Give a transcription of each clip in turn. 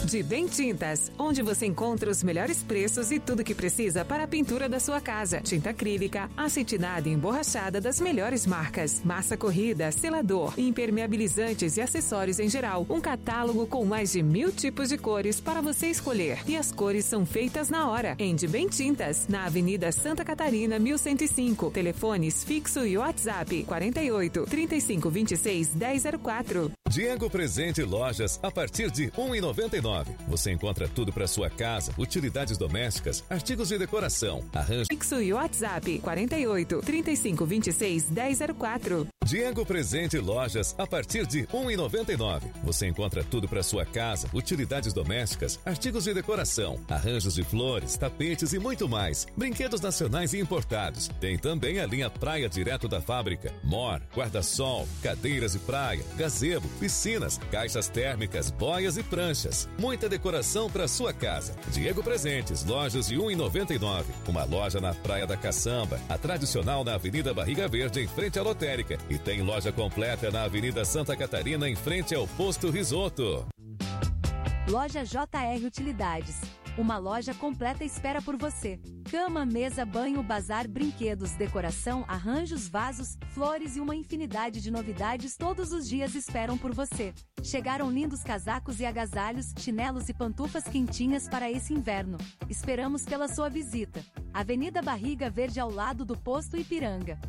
De Bem Tintas, onde você encontra os melhores preços e tudo que precisa para a pintura da sua casa. Tinta acrílica, acetinada e emborrachada das melhores marcas. Massa corrida, selador, impermeabilizantes e acessórios em geral. Um catálogo com mais de 1000 tipos de cores para você escolher. E as cores são feitas na hora. Em De Bem Tintas, na Avenida Santa Catarina, 1105. Telefones fixo e WhatsApp 48 35 26 1004. Diego Presente Lojas a partir de R$ 1,99. Você encontra tudo para sua casa, utilidades domésticas, artigos de decoração, arranjo fixo e WhatsApp 48 35 26 1004. Diego Presente Lojas a partir de R$ 1,99. Você encontra tudo para sua casa, utilidades domésticas, artigos de decoração, arranjos de flores, tapetes e muito mais. Brinquedos nacionais e importados. Tem também a linha Praia direto da fábrica. Mor, guarda-sol, cadeiras de praia, gazebo, piscinas, caixas térmicas, boias e pranchas. Muita decoração para sua casa. Diego Presentes, lojas de R$ 1,99. Uma loja na Praia da Caçamba, a tradicional na Avenida Barriga Verde, em frente à lotérica. E tem loja completa na Avenida Santa Catarina, em frente ao Posto Risoto. Loja JR Utilidades. Uma loja completa espera por você. Cama, mesa, banho, bazar, brinquedos, decoração, arranjos, vasos, flores e uma infinidade de novidades todos os dias esperam por você. Chegaram lindos casacos e agasalhos, chinelos e pantufas quentinhas para esse inverno. Esperamos pela sua visita. Avenida Barriga Verde, ao lado do Posto Ipiranga.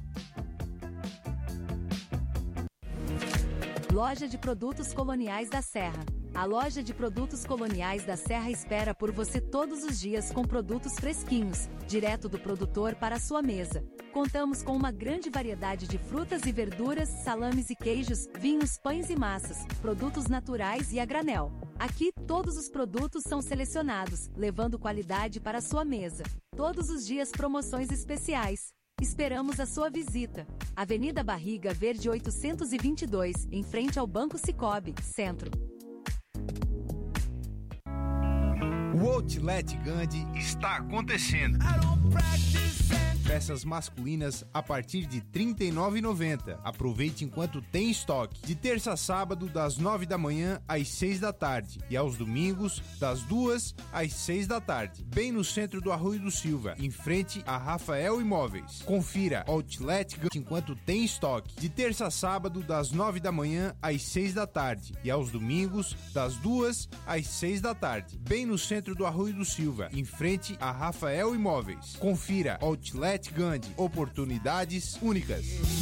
Loja de Produtos Coloniais da Serra. A loja de produtos coloniais da Serra espera por você todos os dias com produtos fresquinhos, direto do produtor para a sua mesa. Contamos com uma grande variedade de frutas e verduras, salames e queijos, vinhos, pães e massas, produtos naturais e a granel. Aqui, todos os produtos são selecionados, levando qualidade para a sua mesa. Todos os dias promoções especiais. Esperamos a sua visita. Avenida Barriga Verde 822, em frente ao Banco Sicoob, Centro. O Outlet Gandhi está acontecendo. Peças masculinas a partir de R$ 39,90. Aproveite enquanto tem estoque. De terça a sábado, das 9 da manhã às 6 da tarde. E aos domingos, das 2 às 6 da tarde. Bem no centro do Arroio do Silva, em frente a Rafael Imóveis. Confira Outlet Gandhi enquanto tem estoque. De terça a sábado, das 9 da manhã às 6 da tarde. E aos domingos, das 2 às 6 da tarde. Bem no centro do Arroio do Silva, em frente a Rafael Imóveis. Confira Outlet Gandhi, oportunidades únicas.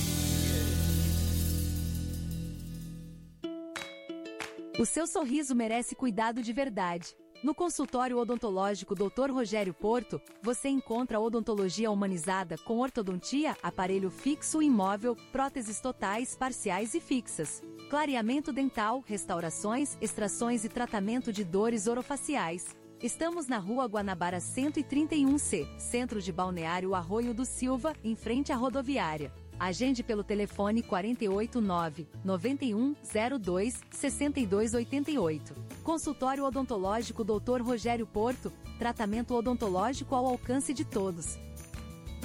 O seu sorriso merece cuidado de verdade. No consultório odontológico Dr. Rogério Porto, você encontra odontologia humanizada com ortodontia, aparelho fixo e imóvel, próteses totais, parciais e fixas, clareamento dental, restaurações, extrações e tratamento de dores orofaciais. Estamos na Rua Guanabara 131C, Centro de Balneário Arroio do Silva, em frente à rodoviária. Agende pelo telefone 489-9102-6288. Consultório Odontológico Dr. Rogério Porto, tratamento odontológico ao alcance de todos.